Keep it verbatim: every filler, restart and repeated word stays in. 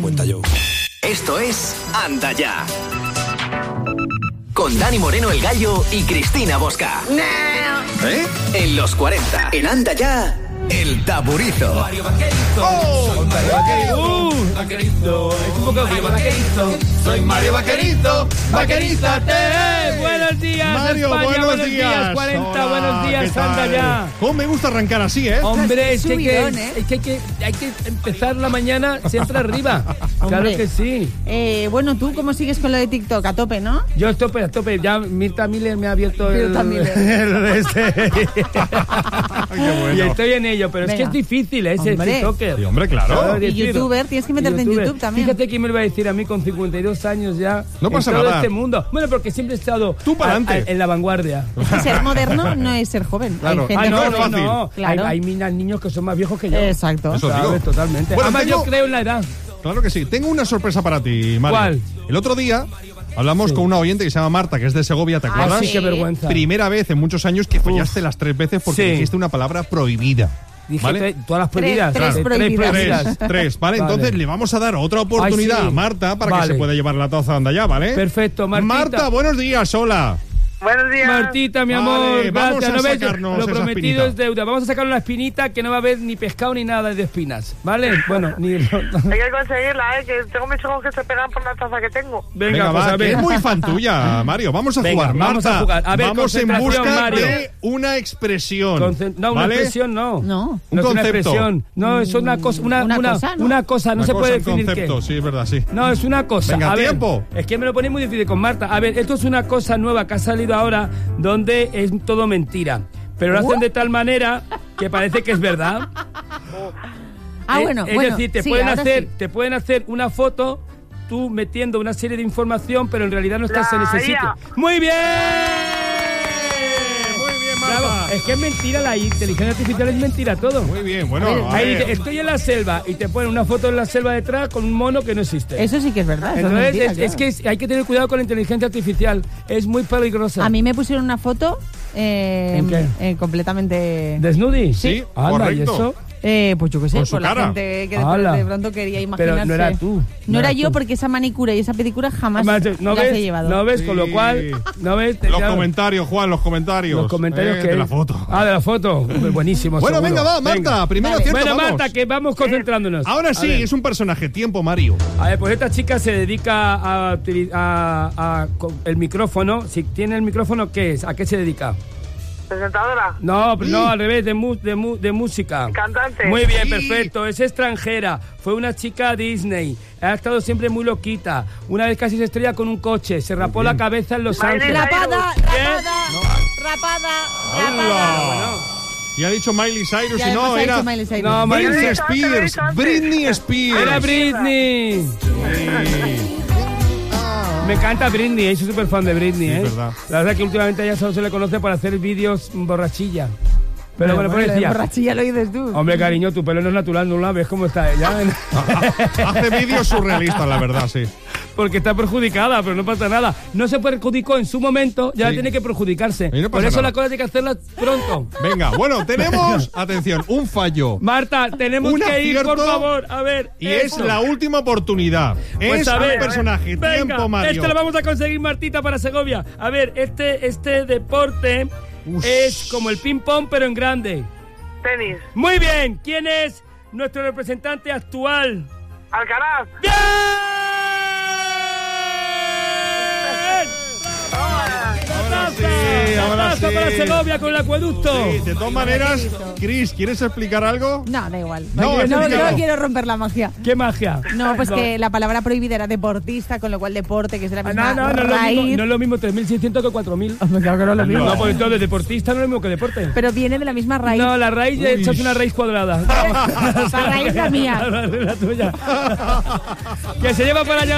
cuenta yo. Esto es Anda Ya. Con Dani Moreno el Gallo y Cristina Bosca. ¿Eh? En los cuarenta. En Anda Ya, el Taburizo. Mario Vaquerito. ¡Oh! Soy Mario Vaquerito. Uh, Vaquerito. Es un poco Mario Vaquerito. Soy Mario Vaquerito. Vaquerízate. Buenos días, Mario, España. buenos, Buenos días. días, cuarenta. Hola, Buenos días, ¿qué Anda tal? Ya. ¿Cómo me gusta arrancar así, eh? Hombre, es que, hay que, subidón, ¿eh? es que, hay que hay que empezar la mañana siempre arriba. Claro Hombre. que sí. Eh, bueno, ¿tú cómo sigues con lo de TikTok? A tope, ¿no? Yo a tope, a tope. Ya Mirta Miller me ha abierto el... Mirta Miller. el este. Qué bueno. Y estoy en ello, pero es Venga. que es difícil, ¿eh? Ese Hombre. TikToker. Sí, hombre, claro. Y youtuber, tienes que meterte en youtuber. YouTube también. Fíjate quién me lo va a decir a mí con cincuenta y dos años ya. No pasa en todo nada. este mundo. Bueno, porque siempre he estado Tú a- pa'lante. a- en la vanguardia. Es que ser moderno no es ser joven. Claro. Hay gente Ah, no, es no, joven. fácil. no. Claro. Hay, hay minas, niños que son más viejos que yo. Exacto. Eso ¿Sabes? digo. Totalmente. Bueno, Además, tengo- yo creo en la edad. Claro que sí. Tengo una sorpresa para ti, Mario. ¿Cuál? El otro día hablamos con una oyente que se llama Marta, que es de Segovia, ¿te Ah, acuerdas? Sí, sí. qué vergüenza. Primera vez en muchos años que fallaste las tres veces porque Sí. dijiste una palabra prohibida. Dije ¿Vale? tre- todas las prohibidas. Tres- tres Claro, prohibidas. Tres, tres, ¿vale? Vale. Entonces le vamos a dar otra oportunidad Ay, sí. a Marta para que Vale. se pueda llevar la taza de Anda Ya, ¿vale? Perfecto, Martita. Marta, buenos días, hola. Buenos días. Martita, mi Vale, amor, vamos gracias. a ¿No ves? sacarnos Lo esa prometido espinita. es deuda. Vamos a sacar una espinita que no va a haber ni pescado ni nada de espinas, ¿vale? Bueno, ni... Hay que conseguirla, ¿eh? Que tengo mis ojos que se pegan por la taza que tengo. Venga, Venga, pues va, a que ver. es muy fan tuya, Mario. Vamos a Venga, jugar, vamos Marta. a jugar. A ver, vamos en concentración, busca Mario. de una expresión. Concent- no, una ¿vale? expresión no. No. Un No es una concepto. expresión. No, es una cosa. Una, Una una, cosa, ¿no? una cosa, no Una se cosa, puede un definir concepto, qué. sí, es verdad, sí. No, es una cosa. Venga, a ver, tiempo. es que me lo ponéis muy difícil con Marta. A ver, esto es una cosa nueva que ha salido ahora donde es todo mentira. Pero lo hacen de tal manera que parece que es verdad. Ah, Eh, bueno, es bueno. decir, te sí, pueden ahora hacer, sí. te pueden hacer una foto tú metiendo una serie de información, pero en realidad no estás La en ese I A. sitio. Muy bien. Muy bien, Bravo. Marta. Es que es mentira, la inteligencia artificial es mentira todo. Muy bien, bueno. A ver, a Ahí ver. dice, estoy en la selva y te ponen una foto en la selva detrás con un mono que no existe. Eso sí que es verdad. eso es Entonces, mentira, es, es claro. que es- hay que tener cuidado con la inteligencia artificial. Es muy peligrosa. A mí me pusieron una foto eh, ¿En qué? eh, completamente... ¿Desnudi? Sí, Anda, ¿y correcto. eso? Eh, pues yo qué sé, Con su por la cara. gente que de, Ala. de pronto quería imaginarse. Pero no era tú. No, era eras yo tú. porque esa manicura y esa pedicura jamás ¿No las ves? he llevado. ¿No ves? Con lo Sí. cual, ¿no ves? Los Ya- comentarios, Juan, los comentarios. Los comentarios eh, que de la foto. Ah, de la foto. Buenísimo. Bueno, seguro. venga, va, Marta. Venga. Primero Vale. acierto, Bueno, vamos. Marta, que vamos concentrándonos. Ahora A sí, ver. es un personaje. Tiempo, Mario. A ver, pues esta chica se dedica a, utili- a, a- con el micrófono. Si tiene el micrófono, ¿qué es? ¿A qué se dedica? Presentadora. No, pero no, al revés, de, mu- de, mu- de música. Cantante. Muy bien, Sí. perfecto. Es extranjera. Fue una chica Disney. Ha estado siempre muy loquita. Una vez casi se estrella con un coche. Se rapó la cabeza en Los Miley Ángeles. Rapada, ¿Qué? rapada, rapada, rapada. ¡Hala! Y ha dicho Miley Cyrus Ya y no, hemos era dicho Miley Cyrus. No, Britney Miley Cyrus. Spears. Britney Spears. Era Britney. Sí. Me encanta Britney, eh, soy súper fan de Britney, Sí, ¿eh? es verdad. La verdad que últimamente a ella solo se le conoce por hacer vídeos borrachilla. Pero bueno, bueno, pues lo de decía, borrachilla lo dices tú. hombre, cariño, tu pelo no es natural, no la ves cómo está ella. Hace vídeos surrealistas, la verdad, sí. Porque está perjudicada, pero no pasa nada. No se perjudicó en su momento, ya Sí. tiene que perjudicarse. Y no pasa Por eso nada. la cosa hay que hacerla pronto. Venga, bueno, tenemos, atención, un fallo. Marta, tenemos Un que ir, por acierto favor. A ver. Y eso. es la última oportunidad. Pues es a ver, un personaje. venga, Tiempo, Mario. este lo vamos a conseguir, Martita, para Segovia. A ver, este, este deporte Ush. es como el ping-pong, pero en grande. Tenis. Muy bien, ¿quién es nuestro representante actual? Alcaraz. ¡Bien! Ahora sí, ahora Taza sí. para Segovia con el acueducto. Sí, de todas maneras, Chris, ¿quieres explicar algo? No, da igual. No, No, no, explícalo. no quiero romper la magia. ¿Qué magia? No, pues que la palabra prohibida era deportista, con lo cual deporte, que es de la Ah, misma no, no, no, es lo raíz. mismo, no es lo mismo tres mil seiscientos que cuatro mil. Hombre, claro que no es lo mismo. No, pues entonces deportista no es lo mismo que deporte. Pero viene de la misma raíz. No, la raíz Uy. es una raíz cuadrada. La raíz es la mía. La raíz es la tuya. Que se lleva para allá.